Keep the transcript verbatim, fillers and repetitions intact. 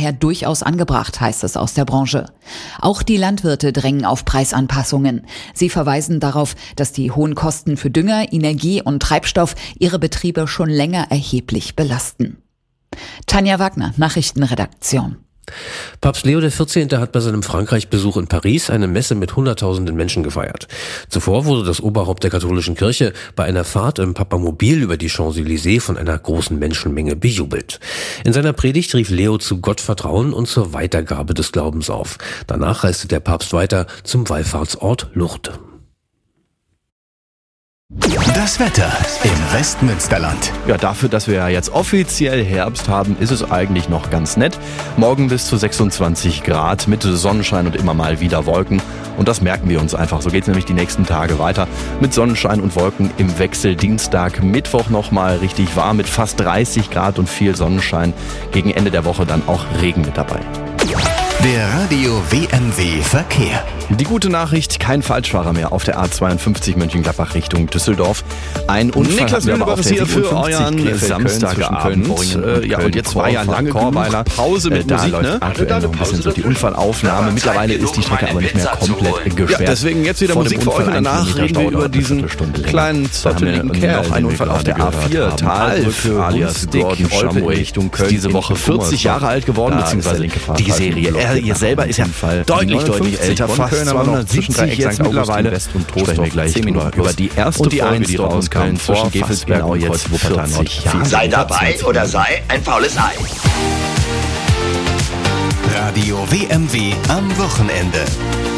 daher durchaus angebracht, heißt es aus der Branche. Auch die Landwirte drängen auf Preisanpassungen. Sie verweisen darauf, dass die hohen Kosten für Dünger, Energie und Treibstoff ihre Betriebe schon länger erheblich belasten. Tanja Wagner, Nachrichtenredaktion. Papst Leo der vierzehnte hat bei seinem Frankreich-Besuch in Paris eine Messe mit hunderttausenden Menschen gefeiert. Zuvor wurde das Oberhaupt der katholischen Kirche bei einer Fahrt im Papamobil über die Champs-Élysées von einer großen Menschenmenge bejubelt. In seiner Predigt rief Leo zu Gottvertrauen und zur Weitergabe des Glaubens auf. Danach reiste der Papst weiter zum Wallfahrtsort Lourdes. Das Wetter im Westmünsterland. Ja, dafür, dass wir ja jetzt offiziell Herbst haben, ist es eigentlich noch ganz nett. Morgen bis zu sechsundzwanzig Grad mit Sonnenschein und immer mal wieder Wolken. Und das merken wir uns einfach. So geht es nämlich die nächsten Tage weiter mit Sonnenschein und Wolken im Wechsel. Dienstag, Mittwoch nochmal richtig warm mit fast dreißig Grad und viel Sonnenschein. Gegen Ende der Woche dann auch Regen mit dabei. Der Radio W M W Verkehr. Die gute Nachricht, kein Falschfahrer mehr auf der A zweiundfünfzig Mönchengladbach Richtung Düsseldorf. Ein Unfall Niklas hatten wir aber auf Mühlbach ist der hier für euren Samstagabend. Äh, ja, und jetzt war ja lange Chorweiler. Pause mit äh, da Musik, läuft ne? aktuell noch ein bisschen so die Unfallaufnahme. Mittlerweile ist die Strecke aber nicht mehr komplett gesperrt. Ja, deswegen jetzt wieder Vor Musik dem für euch und Unfall danach ein reden wir über diesen kleinen zotteligen Kerl. Noch ein Unfall auf der A vier, Talbrücke, alias Gordon Shumway Richtung Köln. Diese Woche vierzig Jahre alt geworden, beziehungsweise die Serie. Er ihr selber ist ja deutlich, deutlich älter, fast zweihundertsiebzig jetzt mittlerweile. Sprechen wir gleich drüber. Über die erste die Folge, die rauskam zwischen Gevelsberg genau und jetzt Wuppertal Nord. Sei dabei oder sei ein faules Ei. Radio W M W am Wochenende.